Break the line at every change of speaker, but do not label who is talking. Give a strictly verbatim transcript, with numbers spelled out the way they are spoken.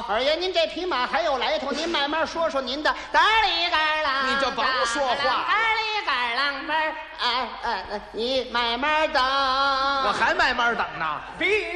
二爷，您这匹马还有来头，您慢慢说说您的。嘎里嘎啷，
你就甭说话
嘎里嘎啷门，哎哎，你慢慢等。
我还慢慢等呢。
比